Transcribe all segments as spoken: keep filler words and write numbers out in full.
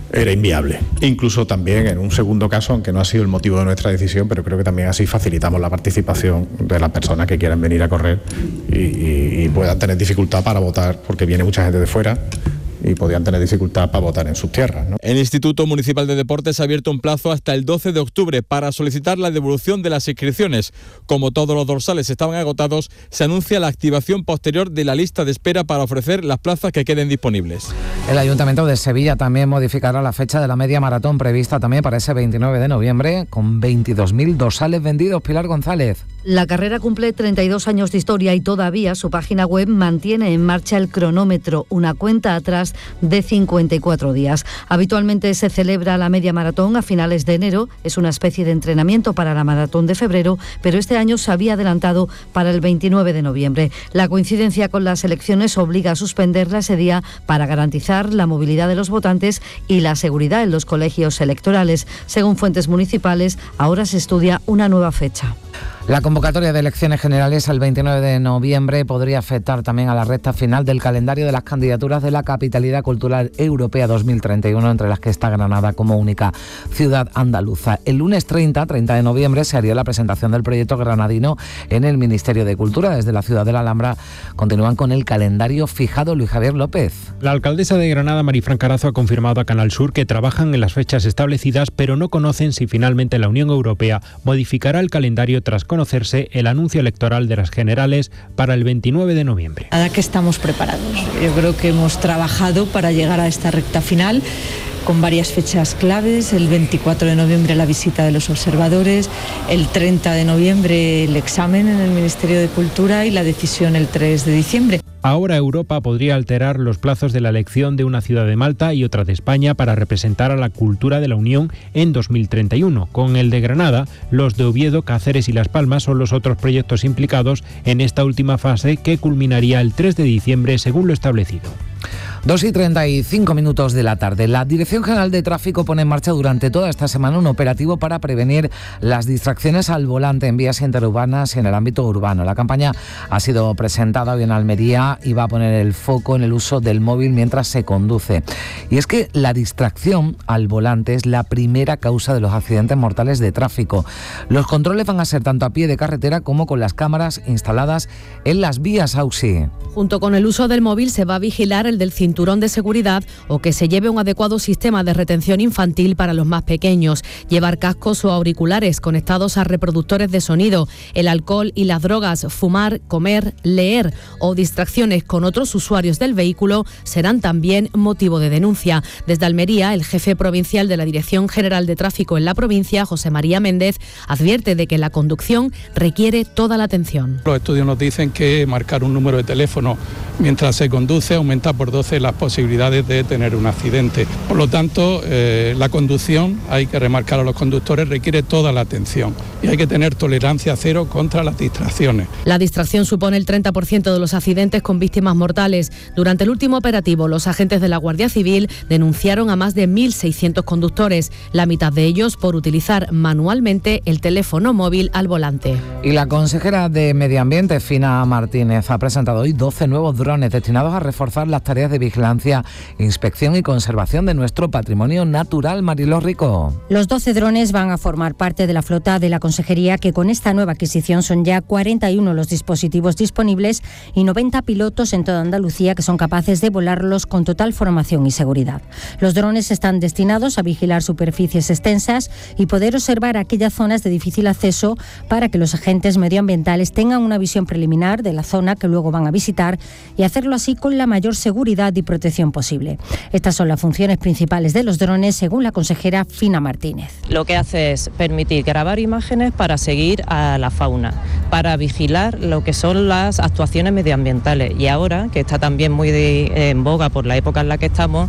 era inviable. Incluso también en un segundo caso, aunque no ha sido el motivo de nuestra decisión, pero creo que también así facilitamos la participación de las personas que quieran venir a correr y, y, y puedan tener dificultad para votar, porque viene mucha gente de fuera y podían tener dificultad para votar en sus tierras, ¿no? El Instituto Municipal de Deportes ha abierto un plazo hasta el doce de octubre para solicitar la devolución de las inscripciones. Como todos los dorsales estaban agotados, se anuncia la activación posterior de la lista de espera para ofrecer las plazas que queden disponibles. El Ayuntamiento de Sevilla también modificará la fecha de la media maratón prevista también para ese veintinueve de noviembre, con veintidós mil dorsales vendidos. Pilar González. La carrera cumple treinta y dos años de historia y todavía su página web mantiene en marcha el cronómetro, una cuenta atrás de cincuenta y cuatro días. Habitualmente se celebra la media maratón a finales de enero, es una especie de entrenamiento para la maratón de febrero, pero este año se había adelantado para el veintinueve de noviembre. La coincidencia con las elecciones obliga a suspenderla ese día para garantizar la movilidad de los votantes y la seguridad en los colegios electorales. Según fuentes municipales, ahora se estudia una nueva fecha. La convocatoria de elecciones generales el veintinueve de noviembre podría afectar también a la recta final del calendario de las candidaturas de la Capitalidad Cultural Europea dos mil treinta y uno, entre las que está Granada como única ciudad andaluza. El lunes treinta de noviembre se haría la presentación del proyecto granadino en el Ministerio de Cultura. Desde la ciudad de la Alhambra continúan con el calendario fijado. Luis Javier López. La alcaldesa de Granada, Marifran Carazo, ha confirmado a Canal Sur que trabajan en las fechas establecidas, pero no conocen si finalmente la Unión Europea modificará el calendario tras conocerse el anuncio electoral de las generales para el veintinueve de noviembre. Nada, que estamos preparados. Yo creo que hemos trabajado para llegar a esta recta final con varias fechas claves. El veinticuatro de noviembre la visita de los observadores, el treinta de noviembre el examen en el Ministerio de Cultura y la decisión el tres de diciembre. Ahora Europa podría alterar los plazos de la elección de una ciudad de Malta y otra de España para representar a la cultura de la Unión en dos mil treinta y uno. Con el de Granada, los de Oviedo, Cáceres y Las Palmas son los otros proyectos implicados en esta última fase que culminaría el tres de diciembre según lo establecido. dos y treinta y cinco minutos de la tarde. La Dirección General de Tráfico pone en marcha durante toda esta semana un operativo para prevenir las distracciones al volante en vías interurbanas y en el ámbito urbano. La campaña ha sido presentada hoy en Almería y va a poner el foco en el uso del móvil mientras se conduce. Y es que la distracción al volante es la primera causa de los accidentes mortales de tráfico. Los controles van a ser tanto a pie de carretera como con las cámaras instaladas en las vías AUXI. Junto con el uso del móvil se va a vigilar el del cinturón de seguridad o que se lleve un adecuado sistema de retención infantil para los más pequeños, llevar cascos o auriculares conectados a reproductores de sonido, el alcohol y las drogas, fumar, comer, leer o distracciones con otros usuarios del vehículo serán también motivo de denuncia. Desde Almería, el jefe provincial de la Dirección General de Tráfico en la provincia, José María Méndez, advierte de que la conducción requiere toda la atención. Los estudios nos dicen que marcar un número de teléfono mientras se conduce aumenta por doce las posibilidades de tener un accidente. Por lo tanto, eh, la conducción, hay que remarcar a los conductores, requiere toda la atención y hay que tener tolerancia cero contra las distracciones. La distracción supone el treinta por ciento de los accidentes con víctimas mortales. Durante el último operativo, los agentes de la Guardia Civil denunciaron a más de mil seiscientos conductores, la mitad de ellos por utilizar manualmente el teléfono móvil al volante. Y la consejera de Medio Ambiente, Fina Martínez, ha presentado hoy doce nuevos drones destinados a reforzar las tareas de vigilancia, inspección y conservación de nuestro patrimonio natural. Mariló Rico. Los doce drones van a formar parte de la flota de la Consejería, que con esta nueva adquisición son ya cuarenta y uno los dispositivos disponibles y noventa pilotos en toda Andalucía que son capaces de volarlos con total formación y seguridad. Los drones están destinados a vigilar superficies extensas y poder observar aquellas zonas de difícil acceso para que los agentes medioambientales tengan una visión preliminar de la zona que luego van a visitar y hacerlo así con la mayor seguridad y protección posible. Estas son las funciones principales de los drones, según la consejera Fina Martínez. Lo que hace es permitir grabar imágenes para seguir a la fauna, para vigilar lo que son las actuaciones medioambientales, y ahora, que está también muy de, en boga por la época en la que estamos,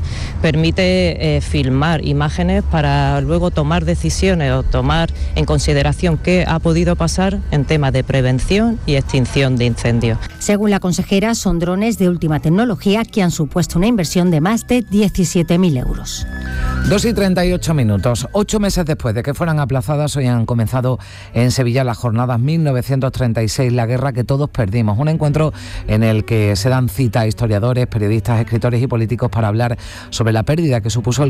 permite eh, filmar imágenes para luego tomar decisiones o tomar en consideración qué ha podido pasar en temas de prevención y extinción de incendios. Según la consejera, son drones de última tecnología que han supuesto una inversión de más de diecisiete mil euros. dos y treinta y ocho minutos. Ocho meses después de que fueran aplazadas, hoy han comenzado en Sevilla las jornadas mil novecientos treinta y seis, la guerra que todos perdimos. Un encuentro en el que se dan cita a historiadores, periodistas, escritores y políticos para hablar sobre la pérdida que supuso el